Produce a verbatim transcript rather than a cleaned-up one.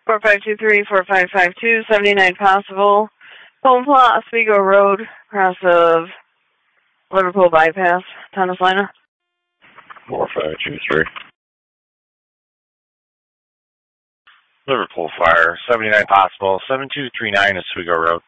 four five two three, four five five two, seventy-nine possible. Home plot, Oswego Road, across of Liverpool Bypass, Tonaslina. four five two three. Liverpool Fire, seventy-nine possible, seven two three nine Oswego Road.